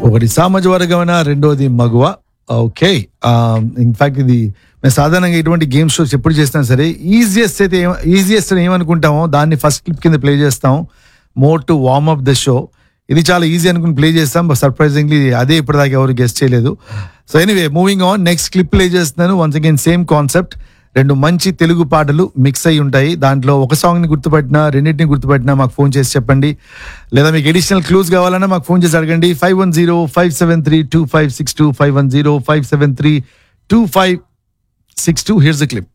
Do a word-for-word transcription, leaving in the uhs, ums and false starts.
ఒకటి సామాజిక వర్గమైన, రెండోది మగువ. ఓకే, ఇన్ఫాక్ట్ ఇది మేము సాధారణంగా ఇటువంటి గేమ్ షోస్ ఎప్పుడు చేసినా సరే ఈజియెస్ట్ అయితే ఈజియెస్ట్ అని ఏమనుకుంటామో దాన్ని ఫస్ట్ క్లిప్ కింద ప్లే చేస్తాం, more to warm up the show. ఇది చాలా ఈజీ అనుకుని ప్లే చేస్తాం, బట్ సర్ప్రైజింగ్లీ అదే ఇప్పటిదాకా ఎవరు గెస్ట్ చేయలేదు. So anyway, moving on, next clip play చేస్తున్నాను. వన్స్ అగైన్ సేమ్ కాన్సెప్ట్, రెండు మంచి తెలుగు పాటలు మిక్స్ అయి ఉంటాయి. దాంట్లో ఒక సాంగ్ని గుర్తుపట్టినా, రెండింటిని గుర్తుపట్టినా మాకు ఫోన్ చేసి చెప్పండి, లేదా మీకు ఎడిషనల్ క్లూస్ కావాలన్నా మాకు ఫోన్ చేసి అడగండి. Five one zero five seven three two five six two five one zero five seven three two five six two. Here's the clip.